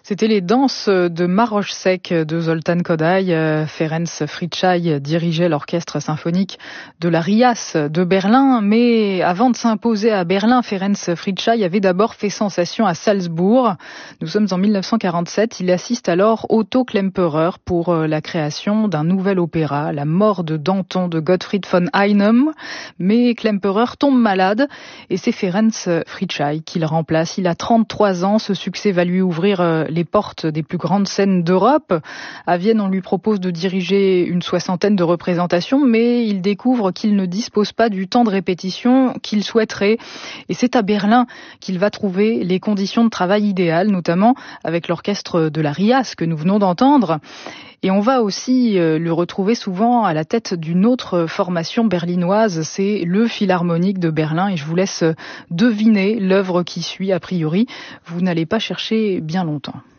C'était les danses de Maroš-Sek de Zoltán Kodály. Ferenc Fricsay dirigeait l'orchestre symphonique de la RIAS de Berlin. Mais avant de s'imposer à Berlin, Ferenc Fricsay avait d'abord fait sensation à Salzbourg. Nous sommes en 1947. Il assiste alors Otto Klemperer pour la création d'un nouvel opéra, La mort de Danton de Gottfried von Einem. Mais Klemperer tombe malade et c'est Ferenc Fricsay qui le remplace. Il a 33 ans. Ce succès va lui ouvrir les portes des plus grandes scènes d'Europe. À Vienne, on lui propose de diriger une 60aine de représentations, mais il découvre qu'il ne dispose pas du temps de répétition qu'il souhaiterait. Et c'est à Berlin qu'il va trouver les conditions de travail idéales, notamment avec l'orchestre de la RIAS que nous venons d'entendre. Et on va aussi le retrouver souvent à la tête d'une autre formation berlinoise, c'est le Philharmonique de Berlin. Et je vous laisse deviner l'œuvre qui suit a priori. Vous n'allez pas chercher bien longtemps.